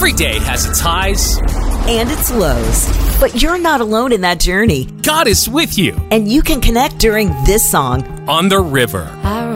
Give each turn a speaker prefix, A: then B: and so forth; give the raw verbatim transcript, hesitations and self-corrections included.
A: Every day has its highs
B: and its lows. But you're not alone in that journey.
A: God is with you.
B: And you can connect during this song,
A: On the River.
B: I